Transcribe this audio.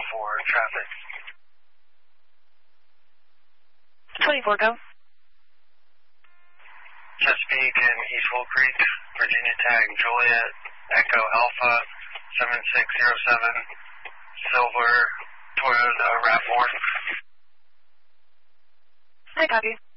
for traffic. 24, go. Chesapeake and East Wolf Creek, Virginia Tag Juliet, Echo Alpha, 7607, Silver, Toyota RAV4. I copy.